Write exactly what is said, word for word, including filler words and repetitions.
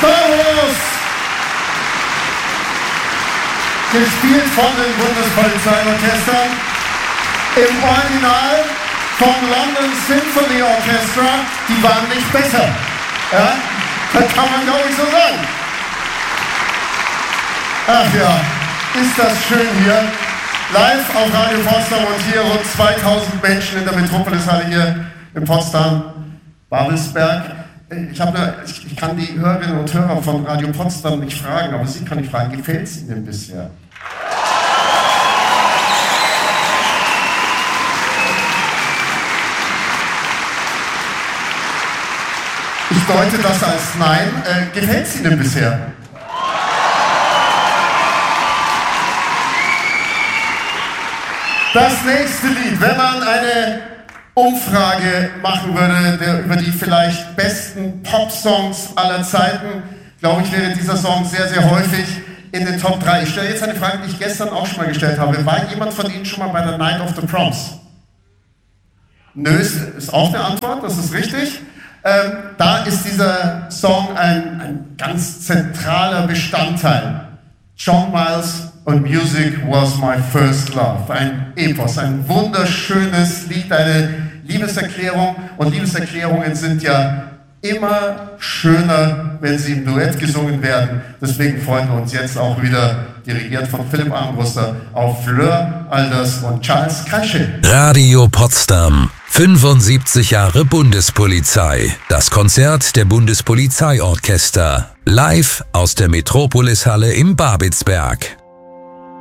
Steuerlos! Gespielt von den Bundespolizeiorchestern im Original vom London Symphony Orchestra. Die waren nicht besser. Ja? Das kann man glaube ich so sagen. Ach ja, ist das schön hier. Live auf Radio Potsdam und hier rund zweitausend Menschen in der Metropolishalle hier in Potsdam, Babelsberg. Ich, hab eine, ich, ich kann die Hörerinnen und Hörer von Radio Potsdam nicht fragen, aber Sie kann ich fragen, gefällt es Ihnen bisher? Ich deute das als Nein. Äh, gefällt es Ihnen bisher? Das nächste Lied, wenn man eine Umfrage machen würde der, über die vielleicht besten Pop-Songs aller Zeiten, glaube ich, wäre dieser Song sehr, sehr häufig in den Top drei. Ich stelle jetzt eine Frage, die ich gestern auch schon mal gestellt habe. War jemand von Ihnen schon mal bei der Night of the Proms? Nö, ist, ist auch eine Antwort, das ist richtig. Ähm, da ist dieser Song ein, ein ganz zentraler Bestandteil. John Miles und Music Was My First Love. Ein Epos, ein wunderschönes Lied, eine Liebeserklärung. Und Liebeserklärungen sind ja immer schöner, wenn sie im Duett gesungen werden. Deswegen freuen wir uns jetzt auch wieder, dirigiert von Philipp Armbruster, auf Fleur Alders und Charles Kreische. Radio Potsdam. fünfundsiebzig Jahre Bundespolizei. Das Konzert der Bundespolizeiorchester. Live aus der Metropolishalle im Babelsberg.